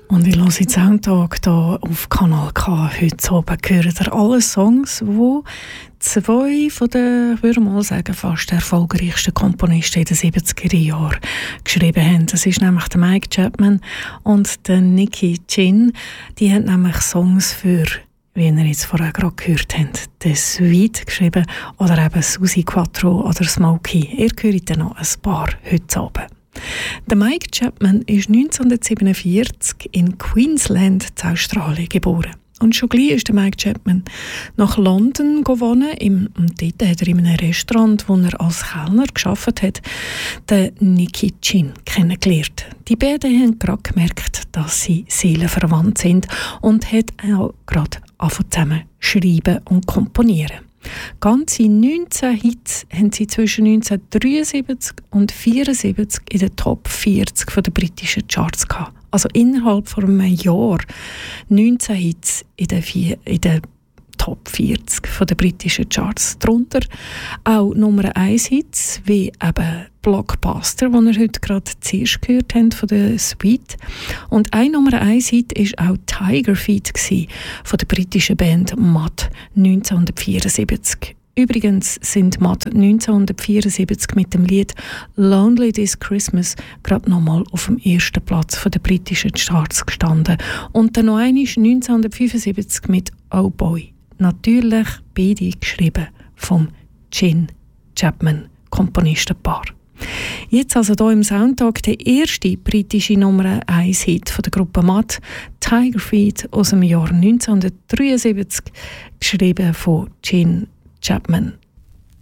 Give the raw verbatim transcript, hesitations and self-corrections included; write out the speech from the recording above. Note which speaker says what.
Speaker 1: Und ich höre den Soundtag hier auf Kanal K. Heute oben hören ihr alle Songs, die zwei von den, ich würde mal sagen, fast erfolgreichsten Komponisten in den siebziger Jahren geschrieben haben. Das ist nämlich der Mike Chapman und der Nicky Chinn. Die haben nämlich Songs für, wie ihr jetzt vorher gerade gehört habt, The Sweet geschrieben oder eben Suzi Quattro oder Smokey. Ihr hört dann noch ein paar heute oben. Der Mike Chapman ist neunzehnhundertsiebenundvierzig in Queensland, in Australien, geboren. Und schon gleich ist der Mike Chapman nach London gewonnen. Im, und dort hat er in einem Restaurant, wo er als Kellner gearbeitet hat, den Nicky Chinn kennengelernt. Die beiden haben gerade gemerkt, dass sie seelenverwandt sind und hat auch gerade angefangen zusammen schreiben und komponieren. Ganze neunzehn Hits haben sie zwischen neunzehnhundertdreiundsiebzig und neunzehnhundertvierundsiebzig in den Top vierzig der britischen Charts gehabt. Also innerhalb von einem Jahr neunzehn Hits in den, vier, in den Top vierzig der britischen Charts. Darunter auch Nummer eins Hits, wie eben Blockbuster, den ihr heute gerade zuerst gehört habt, von der Sweet. Und ein Nummer eins Hit war auch Tiger Feet von der britischen Band Mud neunzehnhundertvierundsiebzig. Übrigens sind Mud neunzehnhundertvierundsiebzig mit dem Lied «Lonely This Christmas» gerade nochmal auf dem ersten Platz der britischen Charts gestanden. Und dann noch einmal neunzehnhundertfünfundsiebzig mit «Oh Boy». Natürlich beide geschrieben vom Chinn Chapman Komponistenpaar. Jetzt also hier im Soundtag der erste britische Nummer eins Hit von der Gruppe Mud, «Tiger Feet» aus dem Jahr neunzehnhundertdreiundsiebzig, geschrieben von Chinn Chapman.